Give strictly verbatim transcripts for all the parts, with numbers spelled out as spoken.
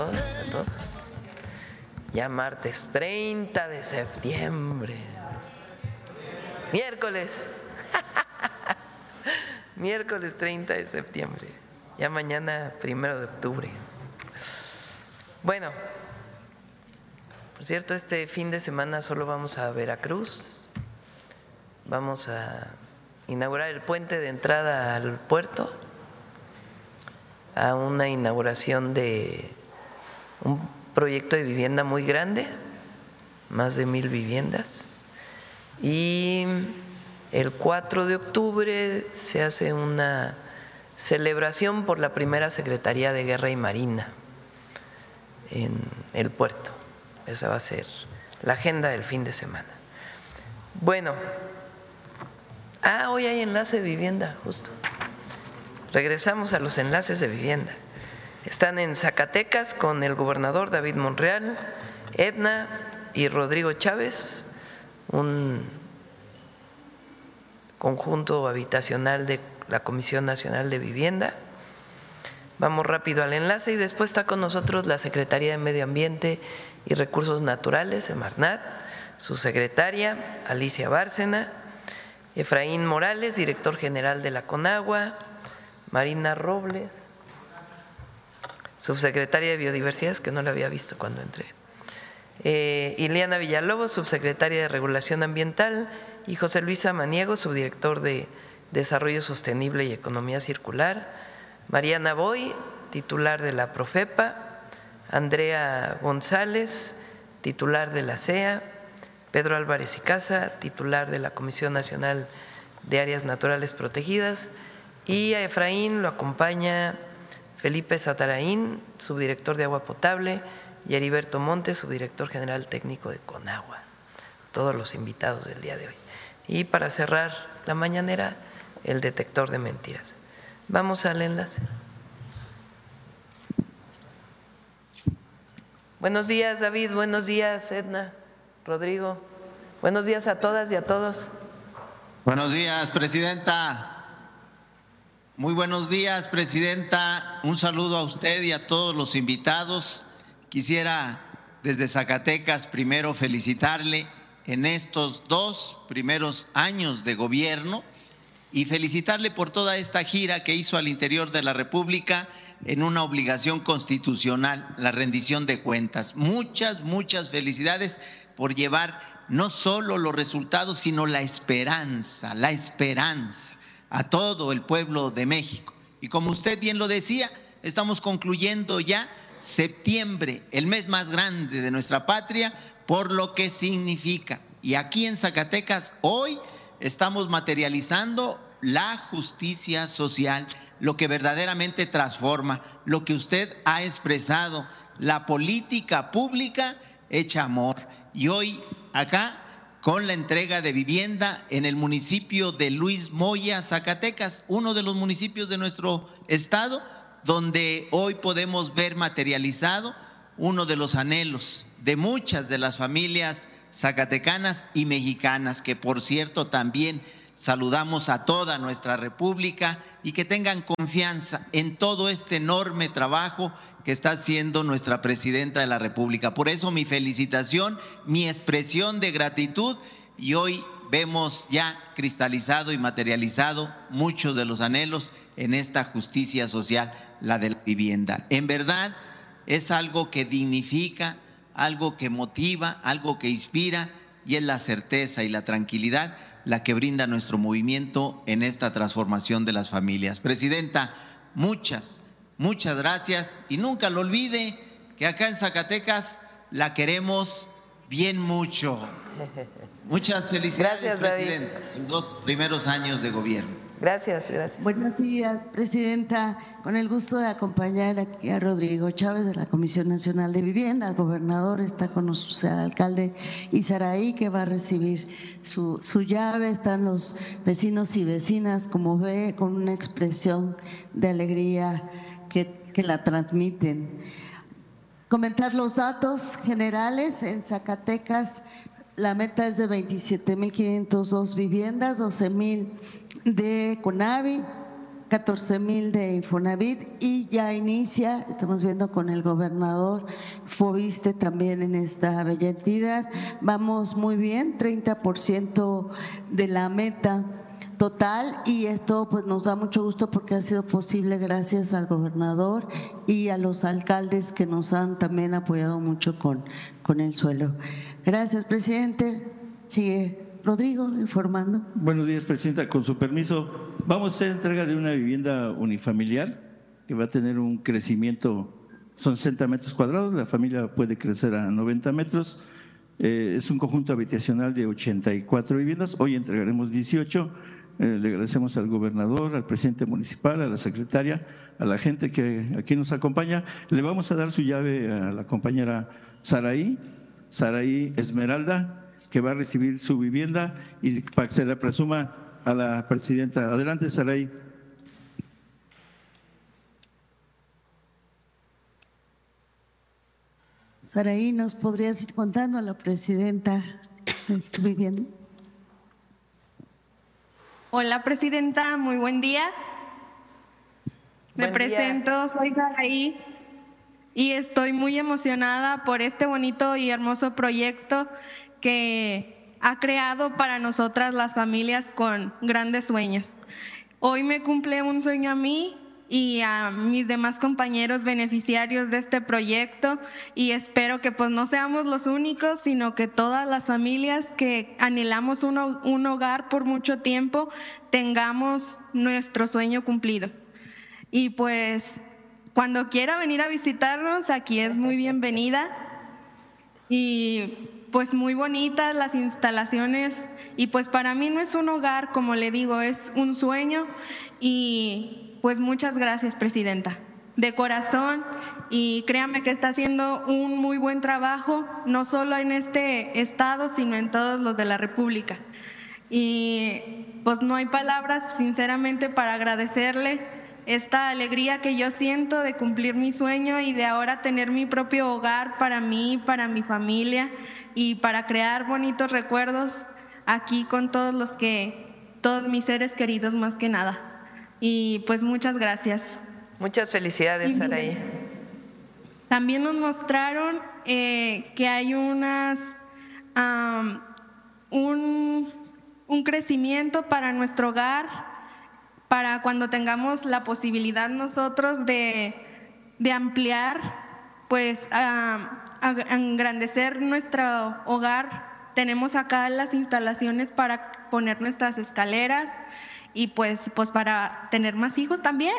todas, a todos. Ya martes treinta de septiembre. Miércoles. Miércoles treinta de septiembre. Ya mañana primero de octubre. Bueno, por cierto, este fin de semana solo vamos a Veracruz. Vamos a inaugurar el puente de entrada al puerto, a una inauguración de un proyecto de vivienda muy grande, más de mil viviendas, y el cuatro de octubre se hace una celebración por la primera Secretaría de Guerra y Marina en el puerto. Esa va a ser la agenda del fin de semana. Bueno, ah, hoy hay enlace de vivienda, justo. Regresamos a los enlaces de vivienda. Están en Zacatecas con el gobernador David Monreal, Edna y Rodrigo Chávez, un conjunto habitacional de la Comisión Nacional de Vivienda. Vamos rápido al enlace y después está con nosotros la Secretaría de Medio Ambiente y Recursos Naturales, Semarnat, su secretaria Alicia Bárcena, Efraín Morales, director general de la CONAGUA, Marina Robles, subsecretaria de Biodiversidad, que no la había visto cuando entré, eh, Ileana Villalobos, subsecretaria de Regulación Ambiental, y José Luis Samaniego, subdirector de Desarrollo Sostenible y Economía Circular, Mariana Boy, titular de la Profepa, Andrea González, titular de la C E A, Pedro Álvarez y Casa, titular de la Comisión Nacional de Áreas Naturales Protegidas, y a Efraín lo acompaña Felipe Sataraín, subdirector de Agua Potable, y Heriberto Montes, subdirector general técnico de CONAGUA, todos los invitados del día de hoy. Y para cerrar la mañanera, el detector de mentiras. Vamos al enlace. Buenos días, David. Buenos días, Edna, Rodrigo. Buenos días a todas y a todos. Buenos días, presidenta. Muy buenos días, presidenta. Un saludo a usted y a todos los invitados. Quisiera desde Zacatecas primero felicitarle en estos dos primeros años de gobierno y felicitarle por toda esta gira que hizo al interior de la República en una obligación constitucional, la rendición de cuentas. Muchas, muchas felicidades por llevar no solo los resultados, sino la esperanza, la esperanza a todo el pueblo de México. Y como usted bien lo decía, estamos concluyendo ya septiembre, el mes más grande de nuestra patria, por lo que significa. Y aquí en Zacatecas hoy estamos materializando la justicia social, lo que verdaderamente transforma, lo que usted ha expresado, la política pública hecha amor. Y hoy acá con la entrega de vivienda en el municipio de Luis Moya, Zacatecas, uno de los municipios de nuestro estado, donde hoy podemos ver materializado uno de los anhelos de muchas de las familias zacatecanas y mexicanas, que por cierto también saludamos a toda nuestra república, y que tengan confianza en todo este enorme trabajo que está haciendo nuestra presidenta de la República. Por eso mi felicitación, mi expresión de gratitud, y hoy vemos ya cristalizado y materializado muchos de los anhelos en esta justicia social, la de la vivienda. En verdad es algo que dignifica, algo que motiva, algo que inspira, y es la certeza y la tranquilidad la que brinda nuestro movimiento en esta transformación de las familias. Presidenta, muchas, muchas gracias, y nunca lo olvide que acá en Zacatecas la queremos bien mucho. Muchas felicidades, Gracias, presidenta, David. sus dos primeros años de gobierno. Gracias, gracias. Buenos días, presidenta. Con el gusto de acompañar aquí a Rodrigo Chávez de la Comisión Nacional de Vivienda. El gobernador está con nosotros, el alcalde Izaraí, que va a recibir su, su llave. Están los vecinos y vecinas, como ve, con una expresión de alegría que, que la transmiten. Comentar los datos generales en Zacatecas. La meta es de veintisiete mil quinientas dos viviendas, doce mil de CONAVI, catorce mil de Infonavit y ya inicia, estamos viendo con el gobernador Fobiste también en esta bella entidad. Vamos muy bien, treinta por ciento de la meta total, y esto pues nos da mucho gusto porque ha sido posible gracias al gobernador y a los alcaldes que nos han también apoyado mucho con, con el suelo. Gracias, presidente. Sigue Rodrigo informando. Buenos días, presidenta. Con su permiso, vamos a hacer entrega de una vivienda unifamiliar que va a tener un crecimiento, son sesenta metros cuadrados, la familia puede crecer a noventa metros. Eh, es un conjunto habitacional de ochenta y cuatro viviendas, hoy entregaremos dieciocho. Eh, le agradecemos al gobernador, al presidente municipal, a la secretaria, a la gente que aquí nos acompaña. Le vamos a dar su llave a la compañera Saraí, Saraí Esmeralda, que va a recibir su vivienda y para que se la presuma a la presidenta. Adelante, Saraí. Saraí, ¿nos podrías ir contando a la presidenta de tu vivienda? Hola, presidenta, muy buen día. Me Buen presento, día. soy Saraí y estoy muy emocionada por este bonito y hermoso proyecto que ha creado para nosotras las familias con grandes sueños. Hoy me cumple un sueño a mí y a mis demás compañeros beneficiarios de este proyecto, y espero que pues no seamos los únicos, sino que todas las familias que anhelamos un, un hogar por mucho tiempo tengamos nuestro sueño cumplido. Y pues cuando quiera venir a visitarnos, aquí es muy bienvenida, y pues muy bonitas las instalaciones, y pues para mí no es un hogar, como le digo, es un sueño. Y pues muchas gracias, presidenta, de corazón, y créame que está haciendo un muy buen trabajo, no solo en este estado, sino en todos los de la República. Y pues no hay palabras, sinceramente, para agradecerle esta alegría que yo siento de cumplir mi sueño y de ahora tener mi propio hogar para mí, para mi familia, y para crear bonitos recuerdos aquí con todos los que, todos mis seres queridos más que nada. Y pues muchas gracias. Muchas felicidades, Saraí. También nos mostraron eh, que hay unas um, un, un crecimiento para nuestro hogar, para cuando tengamos la posibilidad nosotros de, de ampliar, pues a, a engrandecer nuestro hogar. Tenemos acá las instalaciones para poner nuestras escaleras y pues, pues para tener más hijos también.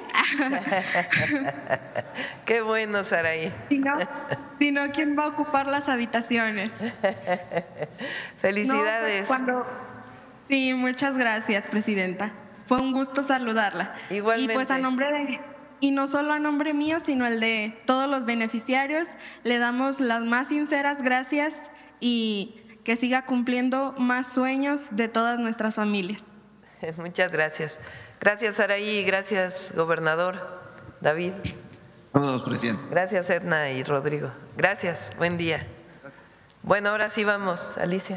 Qué bueno, Saraí. Si no, si no, ¿quién va a ocupar las habitaciones? Felicidades. No, pues cuando, sí, muchas gracias, presidenta. Fue un gusto saludarla. Igualmente. Y pues a nombre de, y no solo a nombre mío, sino el de todos los beneficiarios, le damos las más sinceras gracias y que siga cumpliendo más sueños de todas nuestras familias. Muchas gracias. Gracias, Saraí, gracias, gobernador David. Todos, presidente. Gracias, Edna y Rodrigo. Gracias, buen día. Bueno, ahora sí vamos, Alicia.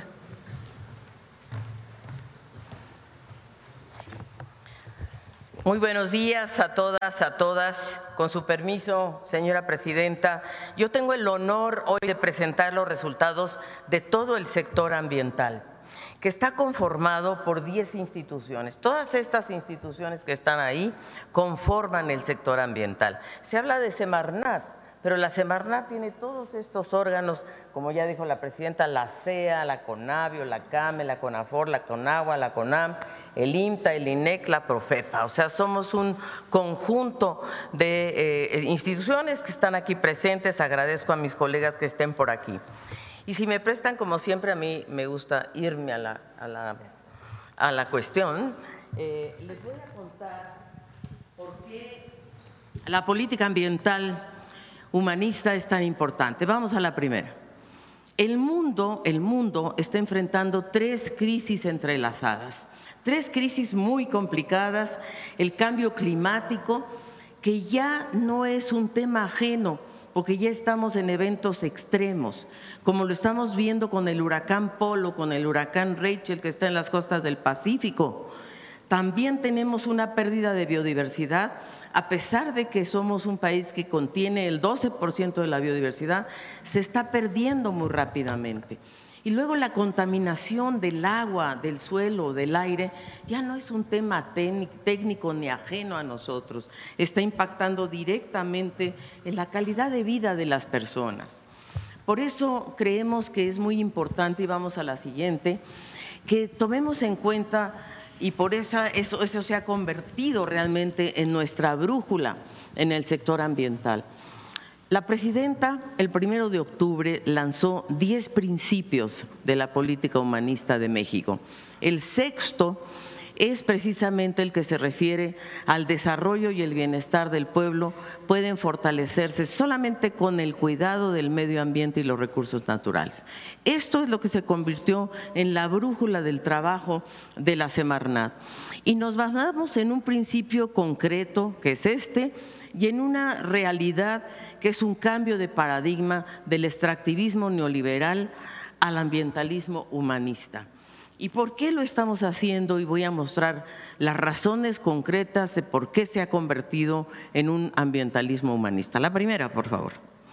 Muy buenos días a todas, a todas. Con su permiso, señora presidenta, yo tengo el honor hoy de presentar los resultados de todo el sector ambiental, que está conformado por diez instituciones. Todas estas instituciones que están ahí conforman el sector ambiental. Se habla de Semarnat, pero la Semarnat tiene todos estos órganos, como ya dijo la presidenta, la C E A, la CONAVIO, la CAME, la CONAFOR, la CONAGUA, la CONAM, el INTA, el INEC, la PROFEPA. O sea, somos un conjunto de eh, instituciones que están aquí presentes. Agradezco a mis colegas que estén por aquí. Y si me prestan, como siempre, a mí me gusta irme a la, a la, a la cuestión, eh, les voy a contar por qué la política ambiental humanista es tan importante. Vamos a la primera. El mundo, el mundo está enfrentando tres crisis entrelazadas, tres crisis muy complicadas. El cambio climático, que ya no es un tema ajeno, porque ya estamos en eventos extremos, como lo estamos viendo con el huracán Polo, con el huracán Rachel, que está en las costas del Pacífico. También tenemos una pérdida de biodiversidad, a pesar de que somos un país que contiene el doce por ciento de la biodiversidad, se está perdiendo muy rápidamente. Y luego la contaminación del agua, del suelo, del aire, ya no es un tema técnico ni ajeno a nosotros, está impactando directamente en la calidad de vida de las personas. Por eso creemos que es muy importante, y vamos a la siguiente, que tomemos en cuenta, y por eso, eso, eso se ha convertido realmente en nuestra brújula en el sector ambiental. La presidenta, el primero de octubre, lanzó diez principios de la política humanista de México. El sexto es precisamente el que se refiere al desarrollo y el bienestar del pueblo pueden fortalecerse solamente con el cuidado del medio ambiente y los recursos naturales. Esto es lo que se convirtió en la brújula del trabajo de la Semarnat. Y nos basamos en un principio concreto, que es este, y en una realidad que es un cambio de paradigma del extractivismo neoliberal al ambientalismo humanista. ¿Y por qué lo estamos haciendo? Y voy a mostrar las razones concretas de por qué se ha convertido en un ambientalismo humanista. La primera, por favor.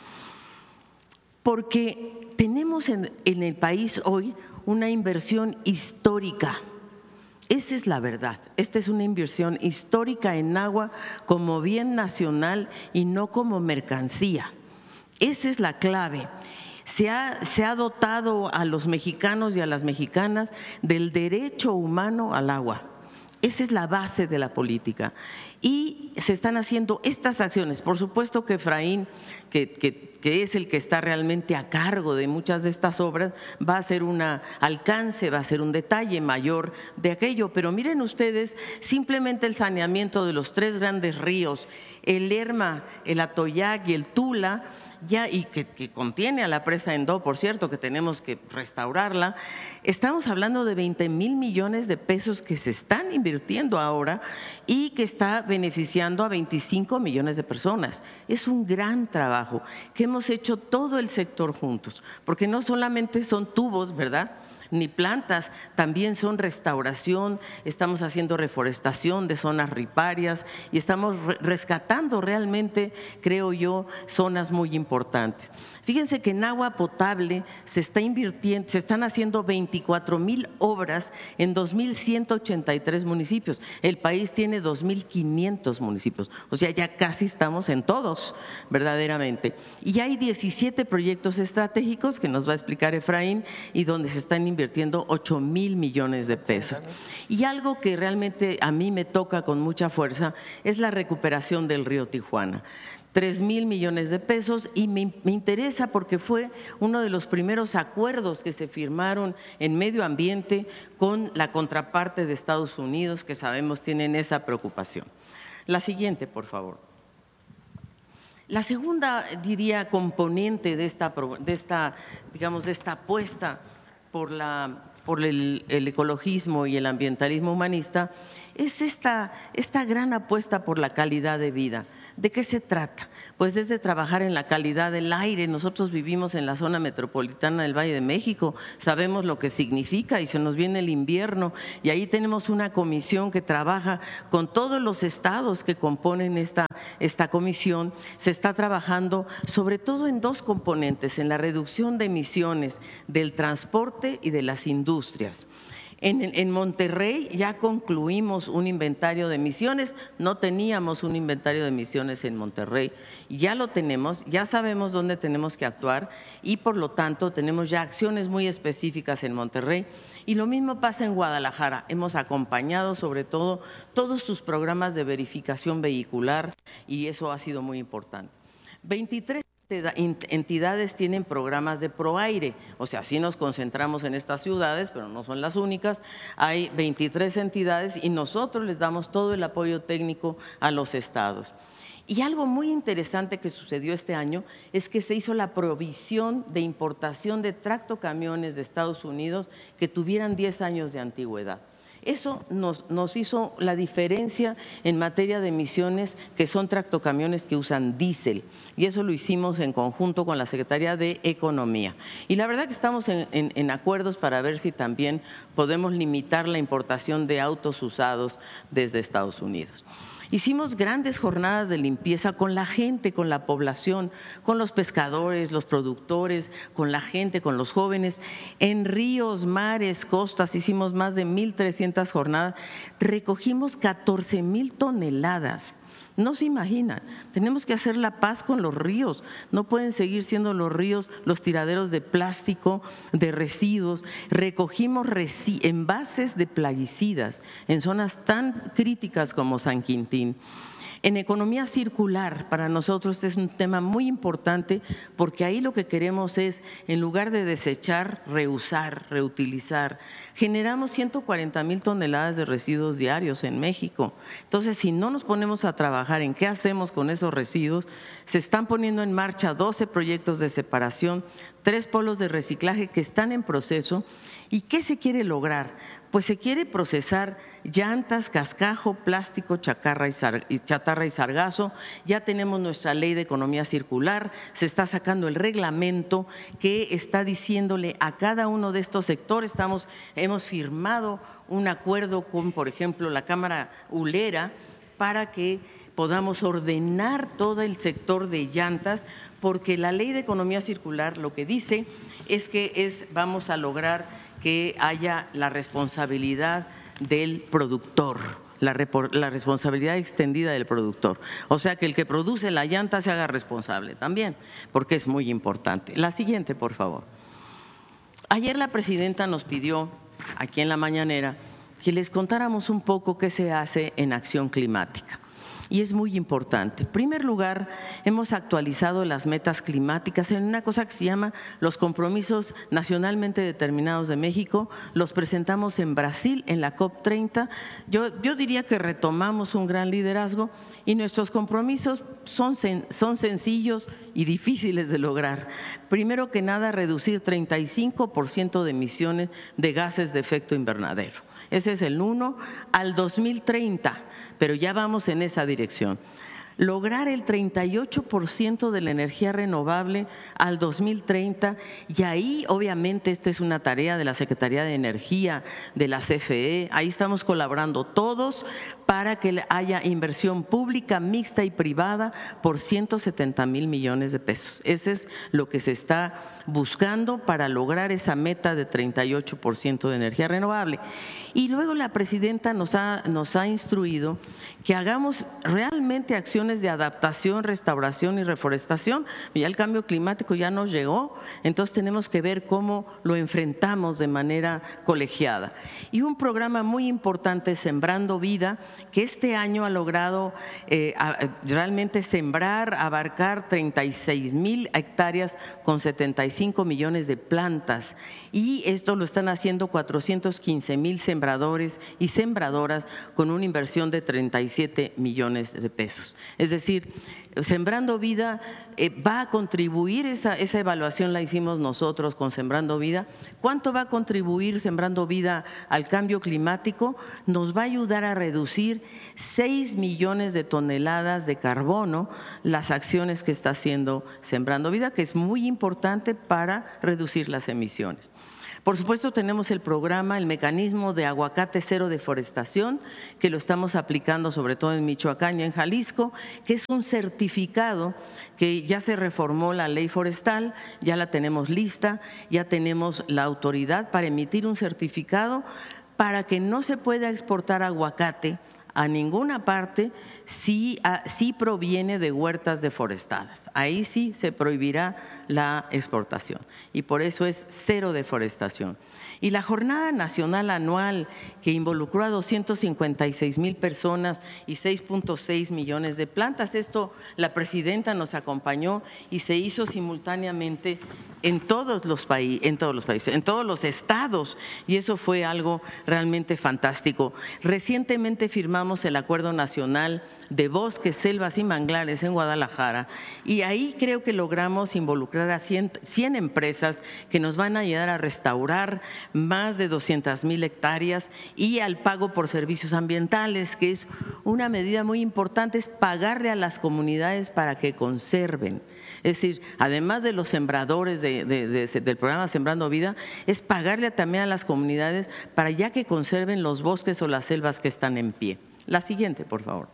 Porque tenemos en, en el país hoy una inversión histórica. Esa es la verdad. Esta es una inversión histórica en agua como bien nacional y no como mercancía. Esa es la clave. Se ha, se ha dotado a los mexicanos y a las mexicanas del derecho humano al agua. Esa es la base de la política. Y se están haciendo estas acciones. Por supuesto que Efraín, que, que, que es el que está realmente a cargo de muchas de estas obras, va a ser un alcance, va a ser un detalle mayor de aquello. Pero miren ustedes, simplemente el saneamiento de los tres grandes ríos, el Lerma, el Atoyac y el Tula, ya, y que, que contiene a la presa Endó, por cierto, que tenemos que restaurarla, estamos hablando de veinte mil millones de pesos que se están invirtiendo ahora y que está beneficiando a veinticinco millones de personas. Es un gran trabajo que hemos hecho todo el sector juntos, porque no solamente son tubos, ¿verdad?, ni plantas, también son restauración, estamos haciendo reforestación de zonas riparias y estamos rescatando realmente, creo yo, zonas muy importantes. Fíjense que en agua potable se está invirtiendo, se están haciendo veinticuatro mil obras en dos mil ciento ochenta y tres municipios. El país tiene dos mil quinientos municipios, o sea, ya casi estamos en todos, verdaderamente. Y hay diecisiete proyectos estratégicos que nos va a explicar Efraín y donde se están invirtiendo invirtiendo ocho mil millones de pesos. Y algo que realmente a mí me toca con mucha fuerza es la recuperación del río Tijuana. Tres mil millones de pesos y me, me interesa porque fue uno de los primeros acuerdos que se firmaron en medio ambiente con la contraparte de Estados Unidos, que sabemos tienen esa preocupación. La siguiente, por favor. La segunda, diría, componente de esta, de esta, digamos, de esta apuesta por, la, por el, el ecologismo y el ambientalismo humanista es esta, esta gran apuesta por la calidad de vida. ¿De qué se trata? Pues es de trabajar en la calidad del aire. Nosotros vivimos en la zona metropolitana del Valle de México, sabemos lo que significa y se nos viene el invierno y ahí tenemos una comisión que trabaja con todos los estados que componen esta, esta comisión. Se está trabajando sobre todo en dos componentes, en la reducción de emisiones del transporte y de las industrias. En, en Monterrey ya concluimos un inventario de emisiones, no teníamos un inventario de emisiones en Monterrey, ya lo tenemos, ya sabemos dónde tenemos que actuar y por lo tanto tenemos ya acciones muy específicas en Monterrey. Y lo mismo pasa en Guadalajara, hemos acompañado sobre todo todos sus programas de verificación vehicular y eso ha sido muy importante. veintitrés entidades tienen programas de ProAire, o sea, sí nos concentramos en estas ciudades, pero no son las únicas, hay veintitrés entidades y nosotros les damos todo el apoyo técnico a los estados. Y algo muy interesante que sucedió este año es que se hizo la provisión de importación de tractocamiones de Estados Unidos que tuvieran diez años de antigüedad. Eso nos, nos hizo la diferencia en materia de emisiones, que son tractocamiones que usan diésel, y eso lo hicimos en conjunto con la Secretaría de Economía. Y la verdad que estamos en, en, en acuerdos para ver si también podemos limitar la importación de autos usados desde Estados Unidos. Hicimos grandes jornadas de limpieza con la gente, con la población, con los pescadores, los productores, con la gente, con los jóvenes. En ríos, mares, costas, hicimos más de mil trescientas jornadas. Recogimos catorce mil toneladas. No se imaginan, tenemos que hacer la paz con los ríos, no pueden seguir siendo los ríos los tiraderos de plástico, de residuos. Recogimos envases de plaguicidas en zonas tan críticas como San Quintín. En economía circular, para nosotros este es un tema muy importante porque ahí lo que queremos es, en lugar de desechar, reusar, reutilizar. Generamos ciento cuarenta mil toneladas de residuos diarios en México. Entonces, si no nos ponemos a trabajar en qué hacemos con esos residuos, se están poniendo en marcha doce proyectos de separación, tres polos de reciclaje que están en proceso. ¿Y qué se quiere lograr? Pues se quiere procesar llantas, cascajo, plástico, chatarra y, sar, chatarra y sargazo. Ya tenemos nuestra ley de economía circular, se está sacando el reglamento que está diciéndole a cada uno de estos sectores. Estamos, hemos firmado un acuerdo con, por ejemplo, la Cámara Hulera para que podamos ordenar todo el sector de llantas, porque la ley de economía circular lo que dice es que es, vamos a lograr que haya la responsabilidad del productor, la, la responsabilidad extendida del productor. O sea, que el que produce la llanta se haga responsable también, porque es muy importante. La siguiente, por favor. Ayer la presidenta nos pidió, aquí en la mañanera, que les contáramos un poco qué se hace en acción climática. Y es muy importante. En primer lugar, hemos actualizado las metas climáticas en una cosa que se llama los compromisos nacionalmente determinados de México. Los presentamos en Brasil en la COP treinta. Yo, yo diría que retomamos un gran liderazgo y nuestros compromisos son, son sencillos y difíciles de lograr. Primero que nada, reducir treinta y cinco por ciento de emisiones de gases de efecto invernadero. Ese es el uno al dos mil treinta. Pero ya vamos en esa dirección. Lograr el treinta y ocho por ciento de la energía renovable al dos mil treinta, y ahí obviamente esta es una tarea de la Secretaría de Energía, de la C F E, ahí estamos colaborando todos para que haya inversión pública, mixta y privada por ciento setenta mil millones de pesos. Ese es lo que se está buscando para lograr esa meta de treinta y ocho por ciento de energía renovable. Y luego la presidenta nos ha, nos ha instruido que hagamos realmente acciones de adaptación, restauración y reforestación. Ya el cambio climático ya nos llegó, entonces tenemos que ver cómo lo enfrentamos de manera colegiada. Y un programa muy importante, Sembrando Vida, que este año ha logrado eh, a, realmente sembrar, abarcar treinta y seis mil hectáreas con setenta y cinco millones de plantas, y esto lo están haciendo cuatrocientos quince mil sembradores y sembradoras con una inversión de treinta y siete millones de pesos. Es decir, Sembrando Vida eh, va a contribuir, esa, esa evaluación la hicimos nosotros con Sembrando Vida. ¿Cuánto va a contribuir Sembrando Vida al cambio climático? Nos va a ayudar a reducir seis millones de toneladas de carbono las acciones que está haciendo Sembrando Vida, que es muy importante para reducir las emisiones. Por supuesto, tenemos el programa, el mecanismo de aguacate cero deforestación, que lo estamos aplicando sobre todo en Michoacán y en Jalisco, que es un certificado que ya se reformó la ley forestal, ya la tenemos lista, ya tenemos la autoridad para emitir un certificado para que no se pueda exportar aguacate a ninguna parte si, a, si proviene de huertas deforestadas. Ahí sí se prohibirá la exportación y por eso es cero deforestación. Y la jornada nacional anual que involucró a doscientos cincuenta y seis mil personas y seis punto seis millones de plantas, esto la presidenta nos acompañó y se hizo simultáneamente en todos los países, en todos los países, en todos los estados, y eso fue algo realmente fantástico. Recientemente firmamos el Acuerdo Nacional de Bosques, Selvas y Manglares en Guadalajara, y ahí creo que logramos involucrar a cien empresas que nos van a ayudar a restaurar más de doscientas mil hectáreas y al pago por servicios ambientales, que es una medida muy importante, es pagarle a las comunidades para que conserven. Es decir, además de los sembradores de, de, de, del programa Sembrando Vida, es pagarle también a las comunidades para ya que conserven los bosques o las selvas que están en pie. La siguiente, por favor.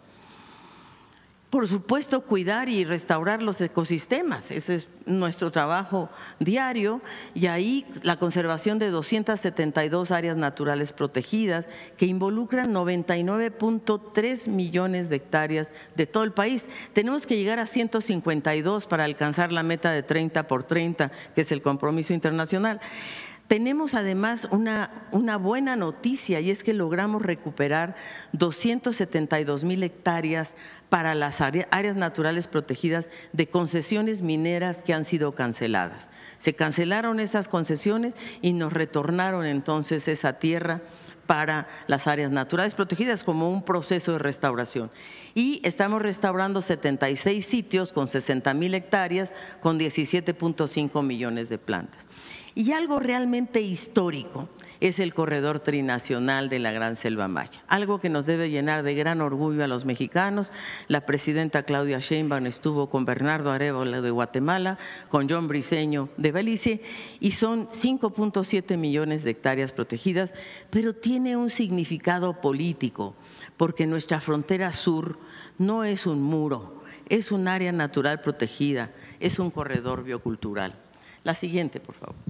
Por supuesto, cuidar y restaurar los ecosistemas, ese es nuestro trabajo diario, y ahí la conservación de doscientas setenta y dos áreas naturales protegidas que involucran noventa y nueve punto tres millones de hectáreas de todo el país. Tenemos que llegar a ciento cincuenta y dos para alcanzar la meta de treinta por treinta, que es el compromiso internacional. Tenemos además una, una buena noticia, y es que logramos recuperar doscientas setenta y dos mil hectáreas para las áreas naturales protegidas de concesiones mineras que han sido canceladas. Se cancelaron esas concesiones y nos retornaron entonces esa tierra para las áreas naturales protegidas como un proceso de restauración. Y estamos restaurando setenta y seis sitios con sesenta mil hectáreas con diecisiete punto cinco millones de plantas. Y algo realmente histórico es el corredor trinacional de la Gran Selva Maya, algo que nos debe llenar de gran orgullo a los mexicanos. La presidenta Claudia Sheinbaum estuvo con Bernardo Arévalo de Guatemala, con John Briceño de Belice, y son cinco punto siete millones de hectáreas protegidas, pero tiene un significado político, porque nuestra frontera sur no es un muro, es un área natural protegida, es un corredor biocultural. La siguiente, por favor.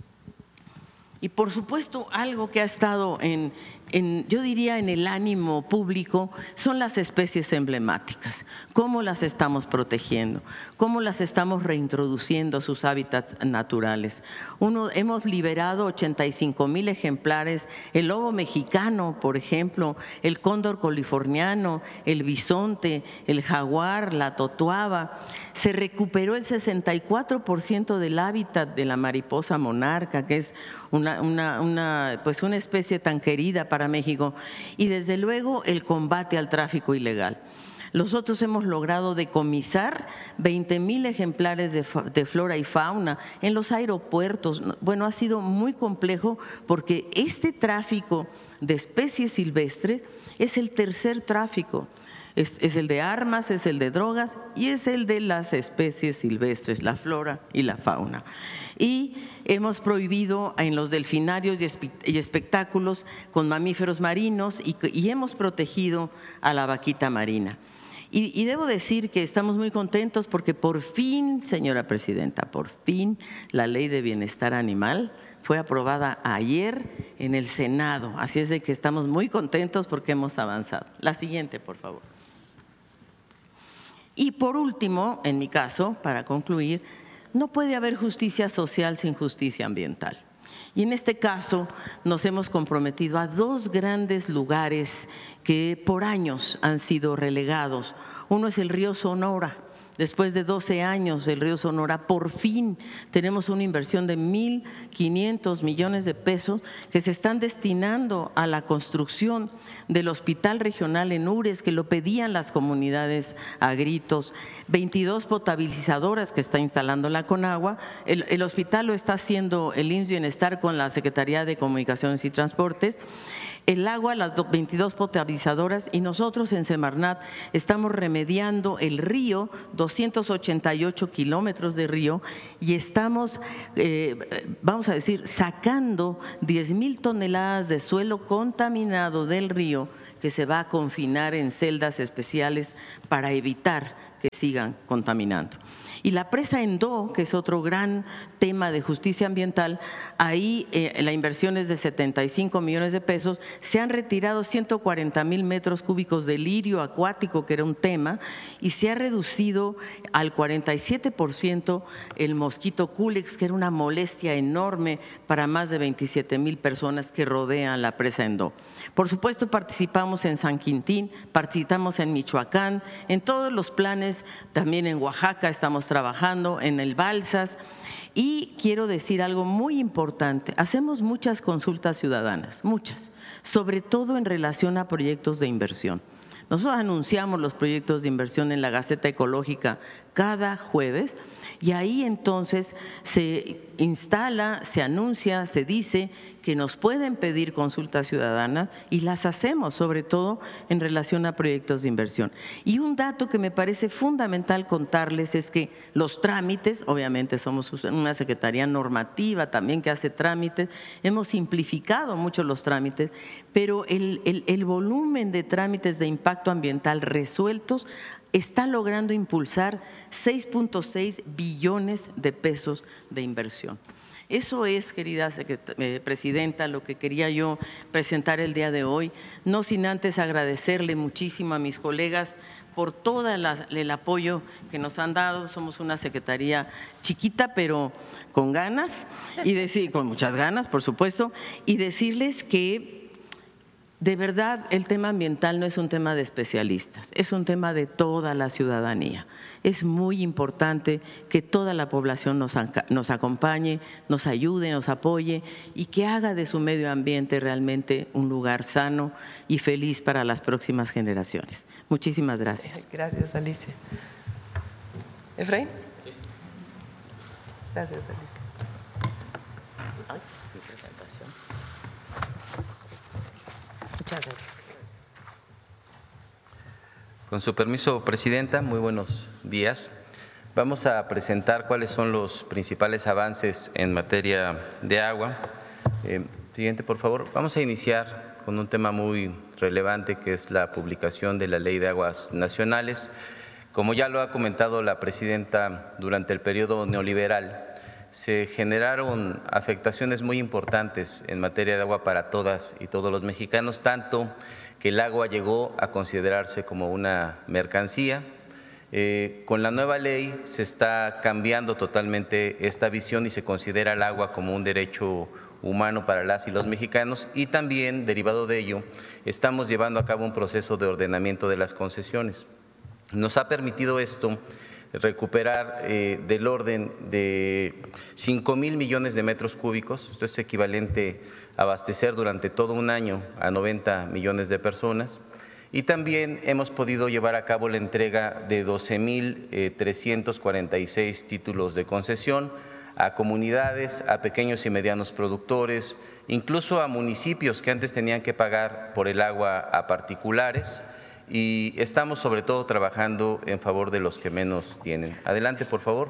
Y por supuesto, algo que ha estado en, en, yo diría, en el ánimo público son las especies emblemáticas. ¿Cómo las estamos protegiendo? ¿Cómo las estamos reintroduciendo a sus hábitats naturales? Uno, hemos liberado ochenta y cinco mil ejemplares, el lobo mexicano, por ejemplo, el cóndor californiano, el bisonte, el jaguar, la totuaba. Se recuperó el sesenta y cuatro por ciento del hábitat de la mariposa monarca, que es una, una, una, pues una especie tan querida para México, y desde luego el combate al tráfico ilegal. Nosotros hemos logrado decomisar veinte mil ejemplares de, de flora y fauna en los aeropuertos. Bueno, ha sido muy complejo porque este tráfico de especies silvestres es el tercer tráfico. Es, es el de armas, es el de drogas y es el de las especies silvestres, la flora y la fauna. Y hemos prohibido en los delfinarios y espectáculos con mamíferos marinos y, y hemos protegido a la vaquita marina. Y, y debo decir que estamos muy contentos porque por fin, señora presidenta, por fin la Ley de Bienestar Animal fue aprobada ayer en el Senado. Así es de que estamos muy contentos porque hemos avanzado. La siguiente, por favor. Y por último, en mi caso, para concluir, no puede haber justicia social sin justicia ambiental. Y en este caso nos hemos comprometido a dos grandes lugares que por años han sido relegados. Uno es el río Sonora. Después de doce años del río Sonora, por fin tenemos una inversión de mil quinientos millones de pesos que se están destinando a la construcción del hospital regional en Ures, que lo pedían las comunidades a gritos, veintidós potabilizadoras que está instalando la Conagua. El, el hospital lo está haciendo el I M S S Bienestar con la Secretaría de Comunicaciones y Transportes. El agua, las veintidós potabilizadoras, y nosotros en Semarnat estamos remediando el río, doscientos ochenta y ocho kilómetros de río, y estamos, eh, vamos a decir, sacando diez mil toneladas de suelo contaminado del río que se va a confinar en celdas especiales para evitar que sigan contaminando. Y la presa Endó, que es otro gran tema de justicia ambiental, ahí eh, la inversión es de setenta y cinco millones de pesos, se han retirado ciento cuarenta mil metros cúbicos de lirio acuático, que era un tema, y se ha reducido al cuarenta y siete por ciento el mosquito Culex, que era una molestia enorme para más de veintisiete mil personas que rodean la presa Endó. Por supuesto, participamos en San Quintín, participamos en Michoacán, en todos los planes también en Oaxaca estamos trabajando, en el Balsas. Y quiero decir algo muy importante, hacemos muchas consultas ciudadanas, muchas, sobre todo en relación a proyectos de inversión. Nosotros anunciamos los proyectos de inversión en la Gaceta Ecológica cada jueves y ahí entonces se instala, se anuncia, se dice que nos pueden pedir consultas ciudadanas y las hacemos, sobre todo en relación a proyectos de inversión. Y un dato que me parece fundamental contarles es que los trámites, obviamente somos una secretaría normativa también que hace trámites, hemos simplificado mucho los trámites, pero el, el, el volumen de trámites de impacto ambiental resueltos está logrando impulsar seis punto seis billones de pesos de inversión. Eso es, querida presidenta, lo que quería yo presentar el día de hoy, no sin antes agradecerle muchísimo a mis colegas por todo el apoyo que nos han dado. Somos una secretaría chiquita, pero con ganas, y decir, con muchas ganas, por supuesto, y decirles que de verdad el tema ambiental no es un tema de especialistas, es un tema de toda la ciudadanía. Es muy importante que toda la población nos, nos acompañe, nos ayude, nos apoye y que haga de su medio ambiente realmente un lugar sano y feliz para las próximas generaciones. Muchísimas gracias. Gracias, Alicia. ¿Efraín? Sí. Gracias, Alicia. Ay, mi presentación. Muchas gracias. Con su permiso, presidenta, muy buenos días. Vamos a presentar cuáles son los principales avances en materia de agua. Eh, siguiente, por favor. Vamos a iniciar con un tema muy relevante que es la publicación de la Ley de Aguas Nacionales. Como ya lo ha comentado la presidenta, durante el periodo neoliberal se generaron afectaciones muy importantes en materia de agua para todas y todos los mexicanos, tanto que el agua llegó a considerarse como una mercancía. Eh, con la nueva ley se está cambiando totalmente esta visión y se considera el agua como un derecho humano para las y los mexicanos, y también, derivado de ello, estamos llevando a cabo un proceso de ordenamiento de las concesiones. Nos ha permitido esto recuperar eh, del orden de cinco mil millones de metros cúbicos, esto es equivalente a abastecer durante todo un año a noventa millones de personas, y también hemos podido llevar a cabo la entrega de doce mil trescientos cuarenta y seis títulos de concesión a comunidades, a pequeños y medianos productores, incluso a municipios que antes tenían que pagar por el agua a particulares, y estamos sobre todo trabajando en favor de los que menos tienen. Adelante, por favor.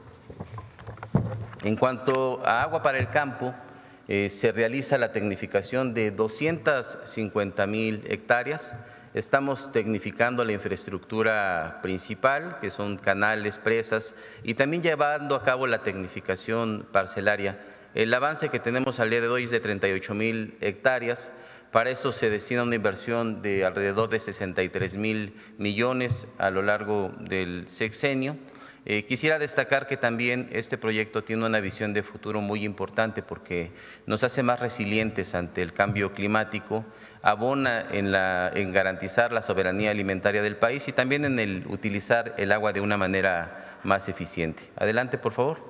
En cuanto a agua para el campo, eh, se realiza la tecnificación de doscientas cincuenta mil hectáreas. Estamos tecnificando la infraestructura principal, que son canales, presas, y también llevando a cabo la tecnificación parcelaria. El avance que tenemos al día de hoy es de treinta y ocho mil hectáreas. Para eso se destina una inversión de alrededor de sesenta y tres mil millones a lo largo del sexenio. Eh, quisiera destacar que también este proyecto tiene una visión de futuro muy importante porque nos hace más resilientes ante el cambio climático, abona en, la, en garantizar la soberanía alimentaria del país y también en el utilizar el agua de una manera más eficiente. Adelante, por favor.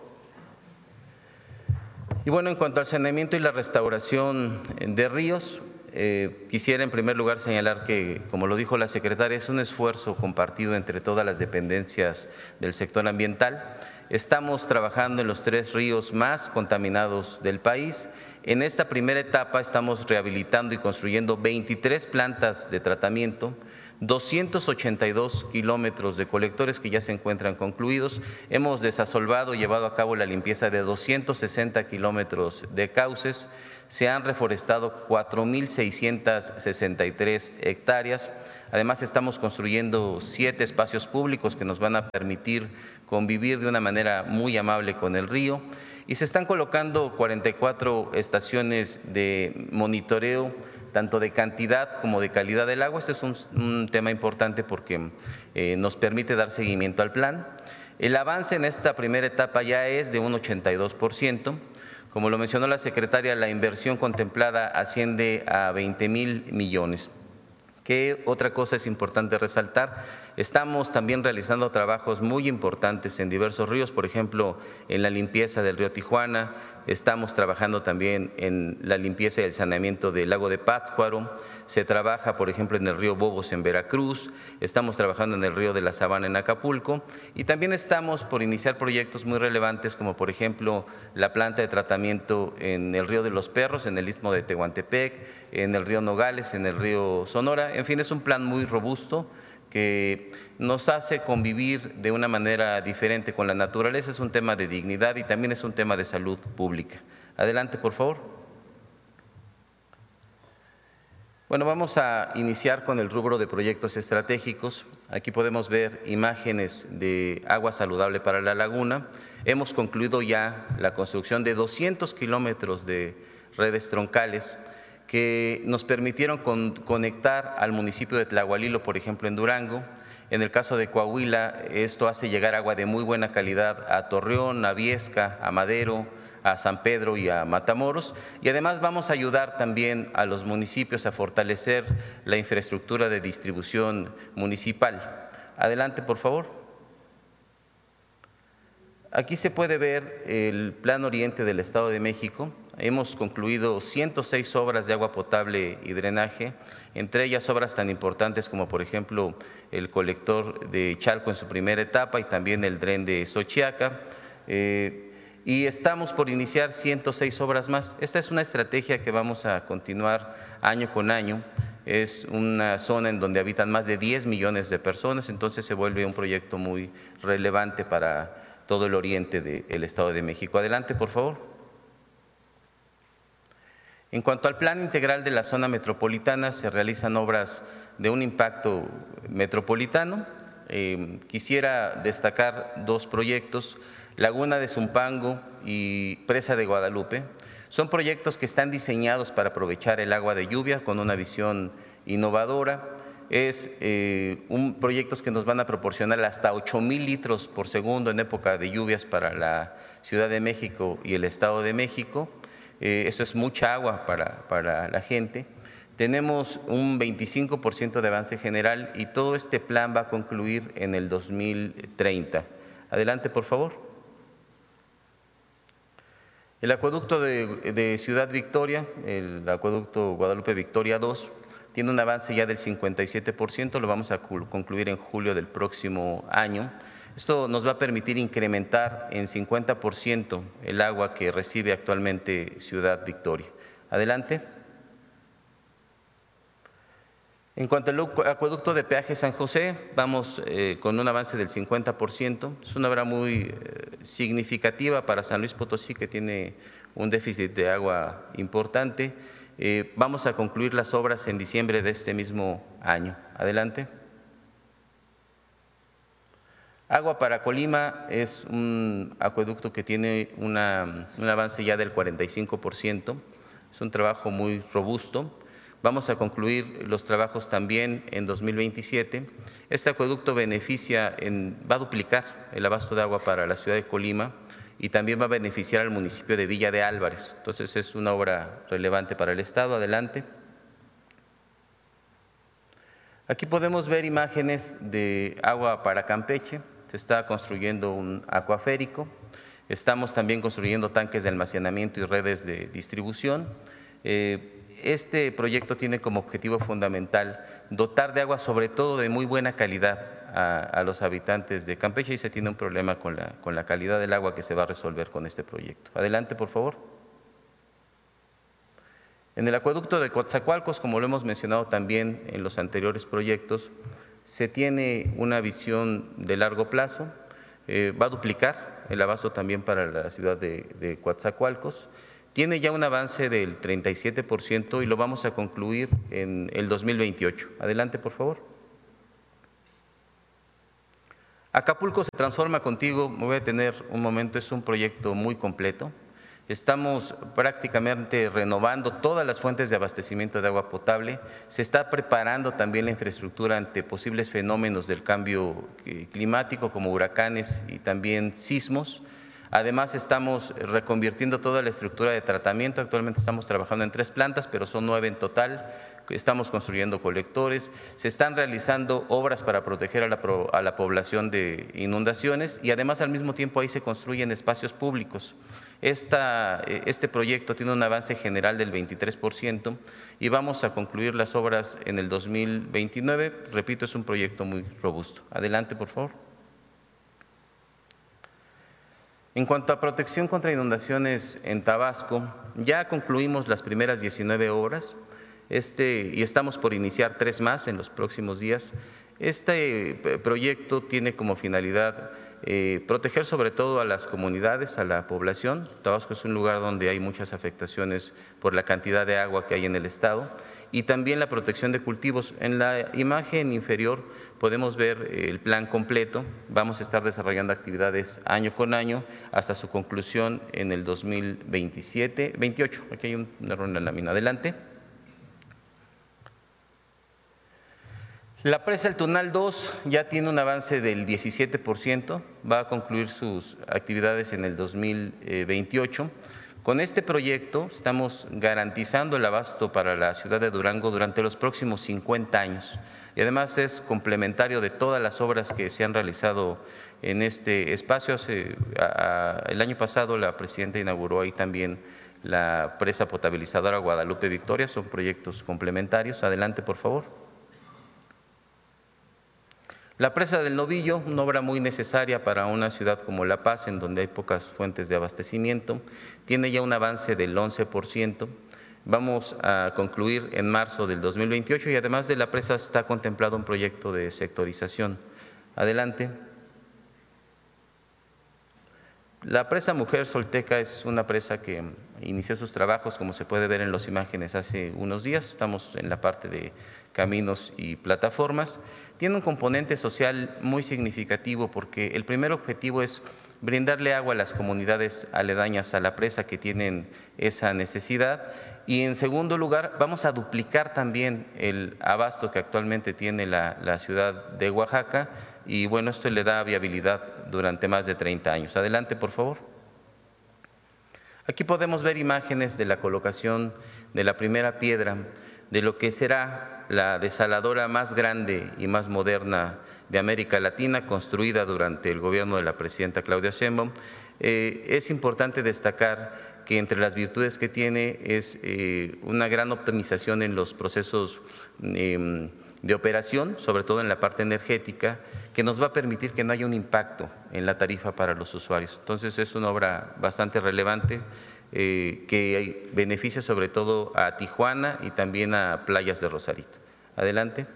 Y bueno, en cuanto al saneamiento y la restauración de ríos, Eh, quisiera en primer lugar señalar que, como lo dijo la secretaria, es un esfuerzo compartido entre todas las dependencias del sector ambiental. Estamos trabajando en los tres ríos más contaminados del país. En esta primera etapa estamos rehabilitando y construyendo veintitrés plantas de tratamiento, doscientos ochenta y dos kilómetros de colectores que ya se encuentran concluidos. Hemos desasolvado y llevado a cabo la limpieza de doscientos sesenta kilómetros de cauces. Se han reforestado cuatro mil seiscientas sesenta y tres hectáreas. Además, estamos construyendo siete espacios públicos que nos van a permitir convivir de una manera muy amable con el río. Y se están colocando cuarenta y cuatro estaciones de monitoreo, tanto de cantidad como de calidad del agua. Este es un, un tema importante porque eh, nos permite dar seguimiento al plan. El avance en esta primera etapa ya es de un ochenta y dos por ciento. Como lo mencionó la secretaria, la inversión contemplada asciende a veinte mil millones. ¿Qué otra cosa es importante resaltar? Estamos también realizando trabajos muy importantes en diversos ríos, por ejemplo, en la limpieza del río Tijuana, estamos trabajando también en la limpieza y el saneamiento del lago de Pátzcuaro, se trabaja, por ejemplo, en el río Bobos en Veracruz, estamos trabajando en el río de la Sabana en Acapulco y también estamos por iniciar proyectos muy relevantes como, por ejemplo, la planta de tratamiento en el río de los Perros, en el istmo de Tehuantepec, en el río Nogales, en el río Sonora. En fin, es un plan muy robusto que nos hace convivir de una manera diferente con la naturaleza. Es un tema de dignidad y también es un tema de salud pública. Adelante, por favor. Bueno, vamos a iniciar con el rubro de proyectos estratégicos. Aquí podemos ver imágenes de agua saludable para la laguna. Hemos concluido ya la construcción de doscientos kilómetros de redes troncales que nos permitieron con, conectar al municipio de Tlahualilo, por ejemplo, en Durango. En el caso de Coahuila, esto hace llegar agua de muy buena calidad a Torreón, a Viesca, a Madero, a San Pedro y a Matamoros, y además vamos a ayudar también a los municipios a fortalecer la infraestructura de distribución municipal. Adelante, por favor. Aquí se puede ver el Plan Oriente del Estado de México. Hemos concluido ciento seis obras de agua potable y drenaje, entre ellas obras tan importantes como, por ejemplo, el colector de Chalco en su primera etapa y también el dren de Xochiaca. Eh, Y estamos por iniciar ciento seis obras más. Esta es una estrategia que vamos a continuar año con año. Es una zona en donde habitan más de diez millones de personas, entonces se vuelve un proyecto muy relevante para todo el oriente del Estado de México. Adelante, por favor. En cuanto al plan integral de la zona metropolitana, se realizan obras de un impacto metropolitano. Eh, quisiera destacar dos proyectos. Laguna de Zumpango y Presa de Guadalupe. Son proyectos que están diseñados para aprovechar el agua de lluvia con una visión innovadora. Es eh, un proyectos que nos van a proporcionar hasta ocho mil litros por segundo en época de lluvias para la Ciudad de México y el Estado de México. Eh, eso es mucha agua para, para la gente. Tenemos un veinticinco por ciento de avance general y todo este plan va a concluir en el dos mil treinta. Adelante, por favor. El acueducto de, de Ciudad Victoria, el acueducto Guadalupe Victoria dos, tiene un avance ya del cincuenta y siete por ciento, lo vamos a concluir en julio del próximo año. Esto nos va a permitir incrementar en cincuenta por ciento el agua que recibe actualmente Ciudad Victoria. Adelante. En cuanto al acueducto de peaje San José, vamos eh, con un avance del cincuenta por ciento. Es una obra muy eh, significativa para San Luis Potosí, que tiene un déficit de agua importante. Eh, vamos a concluir las obras en diciembre de este mismo año. Adelante. Agua para Colima es un acueducto que tiene una, un avance ya del cuarenta y cinco por ciento. Es un trabajo muy robusto. Vamos a concluir los trabajos también en dos mil veintisiete. Este acueducto beneficia, en, va a duplicar el abasto de agua para la ciudad de Colima y también va a beneficiar al municipio de Villa de Álvarez. Entonces es una obra relevante para el Estado. Adelante. Aquí podemos ver imágenes de agua para Campeche. Se está construyendo un acuaférico. Estamos también construyendo tanques de almacenamiento y redes de distribución. Eh, Este proyecto tiene como objetivo fundamental dotar de agua, sobre todo de muy buena calidad, a, a los habitantes de Campeche, y se tiene un problema con la, con la calidad del agua que se va a resolver con este proyecto. Adelante, por favor. En el acueducto de Coatzacoalcos, como lo hemos mencionado también en los anteriores proyectos, se tiene una visión de largo plazo, eh, va a duplicar el abasto también para la ciudad de, de Coatzacoalcos. Tiene ya un avance del treinta y siete por ciento y lo vamos a concluir en el dos mil veintiocho. Adelante, por favor. Acapulco se transforma contigo, me voy a tener un momento, es un proyecto muy completo. Estamos prácticamente renovando todas las fuentes de abastecimiento de agua potable. Se está preparando también la infraestructura ante posibles fenómenos del cambio climático como huracanes y también sismos. Además, estamos reconvirtiendo toda la estructura de tratamiento. Actualmente estamos trabajando en tres plantas, pero son nueve en total. Estamos construyendo colectores, se están realizando obras para proteger a la, a la población de inundaciones y además al mismo tiempo ahí se construyen espacios públicos. Esta, este proyecto tiene un avance general del veintitrés por ciento y vamos a concluir las obras en el dos mil veintinueve. Repito, es un proyecto muy robusto. Adelante, por favor. En cuanto a protección contra inundaciones en Tabasco, ya concluimos las primeras diecinueve obras. Este, y estamos por iniciar tres más en los próximos días. Este proyecto tiene como finalidad eh, proteger sobre todo a las comunidades, a la población. Tabasco es un lugar donde hay muchas afectaciones por la cantidad de agua que hay en el estado y también la protección de cultivos. En la imagen inferior podemos ver el plan completo. Vamos a estar desarrollando actividades año con año hasta su conclusión en el dos mil veintisiete, veintiocho. Aquí hay un error en la lámina. Adelante. La presa El Tunal dos ya tiene un avance del diecisiete por ciento, va a concluir sus actividades en el dos mil veintiocho. Con este proyecto estamos garantizando el abasto para la ciudad de Durango durante los próximos cincuenta años y además es complementario de todas las obras que se han realizado en este espacio. Hace, a, a, el año pasado la presidenta inauguró ahí también la presa potabilizadora Guadalupe Victoria, son proyectos complementarios. Adelante, por favor. La presa del Novillo, una obra muy necesaria para una ciudad como La Paz, en donde hay pocas fuentes de abastecimiento, tiene ya un avance del once por ciento. Vamos a concluir en marzo del dos mil veintiocho y además de la presa está contemplado un proyecto de sectorización. Adelante. La presa Mujer Solteca es una presa que inició sus trabajos, como se puede ver en las imágenes, hace unos días. Estamos en la parte de caminos y plataformas. Tiene un componente social muy significativo porque el primer objetivo es brindarle agua a las comunidades aledañas a la presa que tienen esa necesidad y en segundo lugar vamos a duplicar también el abasto que actualmente tiene la, la ciudad de Oaxaca y bueno, esto le da viabilidad durante más de treinta años. Adelante, por favor. Aquí podemos ver imágenes de la colocación de la primera piedra de lo que será la desaladora más grande y más moderna de América Latina, construida durante el gobierno de la presidenta Claudia Sheinbaum. Eh, es importante destacar que entre las virtudes que tiene es eh, una gran optimización en los procesos eh, de operación, sobre todo en la parte energética, que nos va a permitir que no haya un impacto en la tarifa para los usuarios. Entonces es una obra bastante relevante eh, que beneficia sobre todo a Tijuana y también a Playas de Rosarito. Adelante.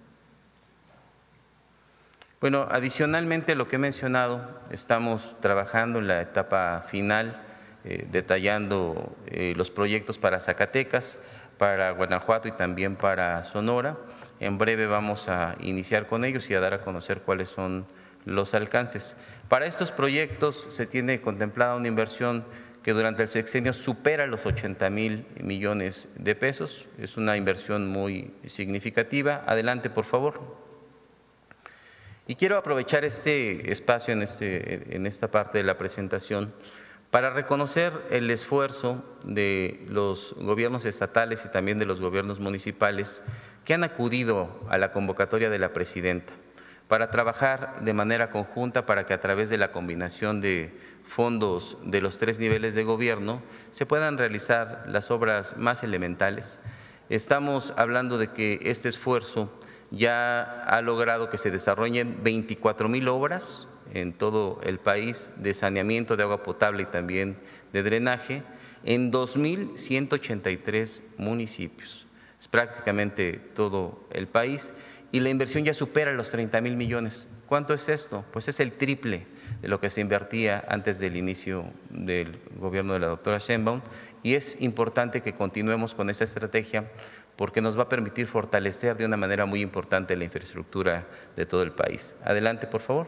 Bueno, adicionalmente a lo que he mencionado, estamos trabajando en la etapa final, eh, detallando eh, los proyectos para Zacatecas, para Guanajuato y también para Sonora. En breve vamos a iniciar con ellos y a dar a conocer cuáles son los alcances. Para estos proyectos se tiene contemplada una inversión que durante el sexenio supera los ochenta mil millones de pesos. Es una inversión muy significativa. Adelante, por favor. Y quiero aprovechar este espacio en, este, en esta parte de la presentación para reconocer el esfuerzo de los gobiernos estatales y también de los gobiernos municipales que han acudido a la convocatoria de la presidenta para trabajar de manera conjunta para que a través de la combinación de fondos de los tres niveles de gobierno se puedan realizar las obras más elementales. Estamos hablando de que este esfuerzo ya ha logrado que se desarrollen veinticuatro mil obras en todo el país de saneamiento de agua potable y también de drenaje en dos mil ciento ochenta y tres municipios. Es prácticamente todo el país y la inversión ya supera los treinta mil millones. ¿Cuánto es esto? Pues es el triple de lo que se invertía antes del inicio del gobierno de la doctora Sheinbaum y es importante que continuemos con esa estrategia porque nos va a permitir fortalecer de una manera muy importante la infraestructura de todo el país. Adelante, por favor.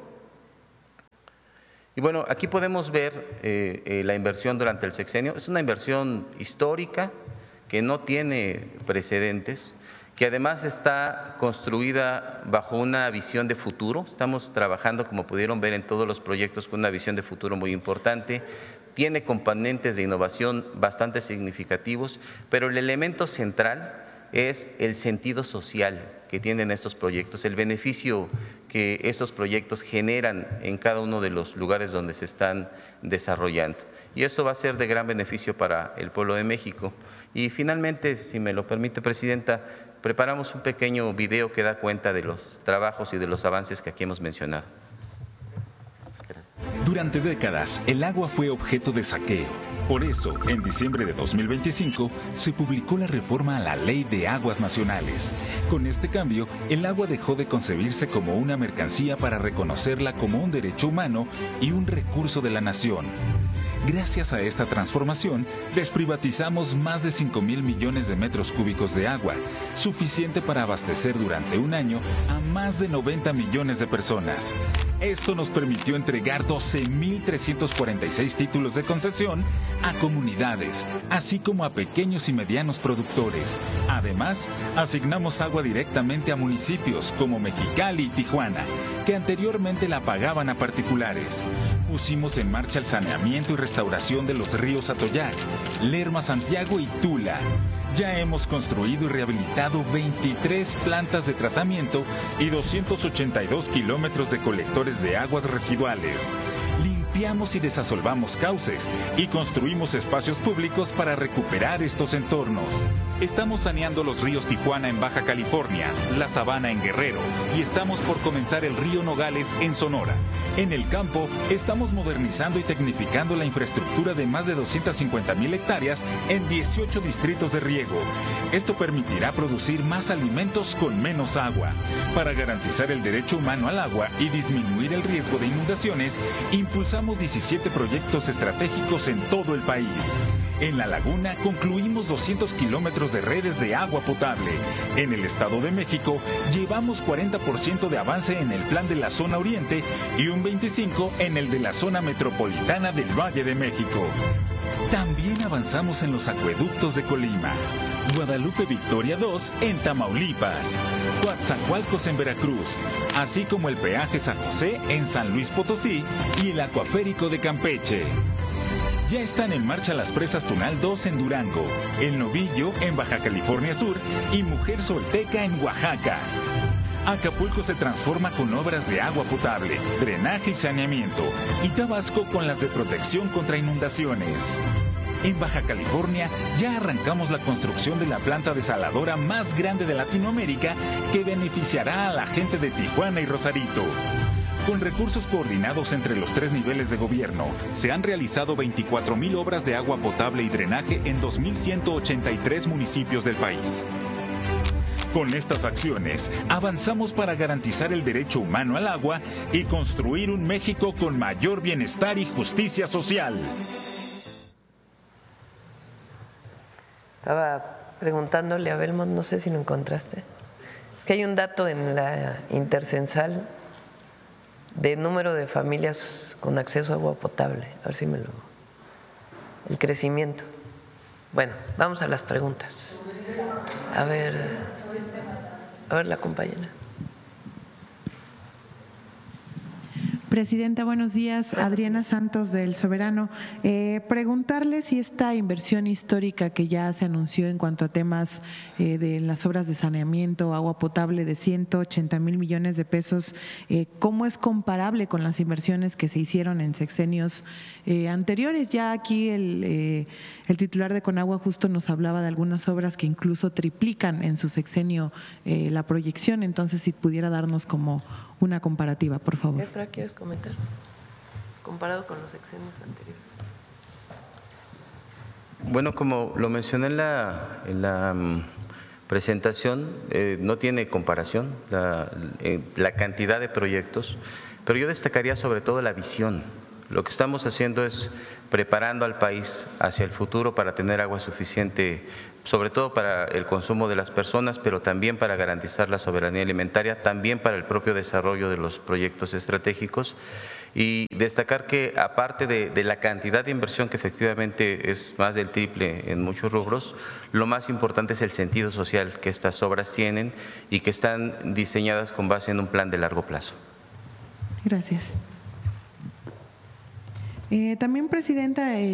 Y bueno, aquí podemos ver eh, eh, la inversión durante el sexenio. Es una inversión histórica que no tiene precedentes, que que además está construida bajo una visión de futuro. Estamos trabajando, como pudieron ver en todos los proyectos, con una visión de futuro muy importante. Tiene componentes de innovación bastante significativos, pero el elemento central es el sentido social que tienen estos proyectos, el beneficio que estos proyectos generan en cada uno de los lugares donde se están desarrollando. Y eso va a ser de gran beneficio para el pueblo de México. Y finalmente, si me lo permite, Presidenta, preparamos un pequeño video que da cuenta de los trabajos y de los avances que aquí hemos mencionado. Durante décadas, el agua fue objeto de saqueo. Por eso, en diciembre de dos mil veinticinco, se publicó la reforma a la Ley de Aguas Nacionales. Con este cambio, el agua dejó de concebirse como una mercancía para reconocerla como un derecho humano y un recurso de la nación. Gracias a esta transformación, desprivatizamos más de cinco mil millones de metros cúbicos de agua, suficiente para abastecer durante un año a más de noventa millones de personas. Esto nos permitió entregar doce mil trescientos cuarenta y seis títulos de concesión a comunidades, así como a pequeños y medianos productores. Además, asignamos agua directamente a municipios como Mexicali y Tijuana, que anteriormente la pagaban a particulares. Pusimos en marcha el saneamiento y restauración de los ríos Atoyac, Lerma, Santiago y Tula. Ya hemos construido y rehabilitado veintitrés plantas de tratamiento y doscientos ochenta y dos kilómetros de colectores de aguas residuales. Limpiamos y desasolvamos cauces y construimos espacios públicos para recuperar estos entornos. Estamos saneando los ríos Tijuana en Baja California, La Sabana en Guerrero y estamos por comenzar el río Nogales en Sonora. En el campo, estamos modernizando y tecnificando la infraestructura de más de doscientas cincuenta mil hectáreas en dieciocho distritos de riego. Esto permitirá producir más alimentos con menos agua. Para garantizar el derecho humano al agua y disminuir el riesgo de inundaciones, impulsamos diecisiete proyectos estratégicos en todo el país. En La Laguna concluimos doscientos kilómetros de redes de agua potable. En el Estado de México llevamos cuarenta por ciento de avance en el plan de la zona oriente y un veinticinco por ciento en el de la zona metropolitana del Valle de México. También avanzamos en los acueductos de Colima, Guadalupe Victoria dos en Tamaulipas, Coatzacoalcos en Veracruz, así como el peaje San José en San Luis Potosí y el acuaférico de Campeche. Ya están en marcha las presas Tunal dos en Durango, El Novillo en Baja California Sur y Mujer Solteca en Oaxaca. Acapulco se transforma con obras de agua potable, drenaje y saneamiento, y Tabasco con las de protección contra inundaciones. En Baja California ya arrancamos la construcción de la planta desaladora más grande de Latinoamérica que beneficiará a la gente de Tijuana y Rosarito. Con recursos coordinados entre los tres niveles de gobierno, se han realizado veinticuatro mil obras de agua potable y drenaje en dos mil ciento ochenta y tres municipios del país. Con estas acciones, avanzamos para garantizar el derecho humano al agua y construir un México con mayor bienestar y justicia social. Estaba preguntándole a Belmont, no sé si lo encontraste. Es que hay un dato en la Intercensal de número de familias con acceso a agua potable. A ver si me lo... El crecimiento. Bueno, vamos a las preguntas. A ver... A ver, la compañera. Presidenta, buenos días. Adriana Santos del Soberano. Eh, preguntarle si esta inversión histórica que ya se anunció en cuanto a temas eh, de las obras de saneamiento, agua potable de ciento ochenta mil millones de pesos, eh, ¿cómo es comparable con las inversiones que se hicieron en sexenios eh, anteriores? Ya aquí el, eh, el titular de Conagua justo nos hablaba de algunas obras que incluso triplican en su sexenio eh, la proyección. Entonces, si pudiera darnos como una comparativa, por favor. Efra, ¿quieres comentar? Comparado con los sexenios anteriores. Bueno, como lo mencioné en la, en la um, presentación, eh, no tiene comparación la, eh, la cantidad de proyectos, pero yo destacaría sobre todo la visión. Lo que estamos haciendo es preparando al país hacia el futuro para tener agua suficiente, sobre todo para el consumo de las personas, pero también para garantizar la soberanía alimentaria, también para el propio desarrollo de los proyectos estratégicos. Y destacar que aparte de, de la cantidad de inversión, que efectivamente es más del triple en muchos rubros, lo más importante es el sentido social que estas obras tienen y que están diseñadas con base en un plan de largo plazo. Gracias. Eh, también, Presidenta, eh,